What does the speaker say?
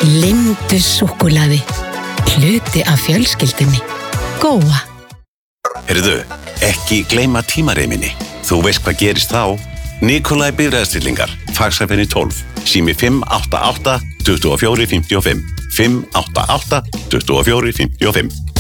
Lindu súkkulaði. Hluti af fjölskyldunni. Góa. Heyrðu, ekki gleyma tímareiminni. Þú veist hvað gerist þá. Nikolai bifreiðastillingar, Faxafeni 12, sími 588 24 55. 588 24 55.